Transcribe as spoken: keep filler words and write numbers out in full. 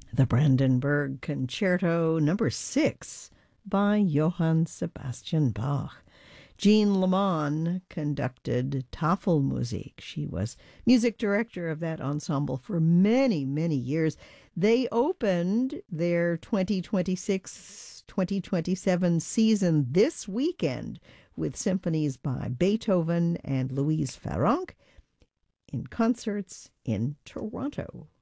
The Brandenburg Concerto Number Six by Johann Sebastian Bach. Jean Lamont conducted Tafelmusik. She was music director of that ensemble for many, many years. They opened their twenty twenty-six twenty twenty-seven season this weekend with symphonies by Beethoven and Louise Farrenc in concerts in Toronto.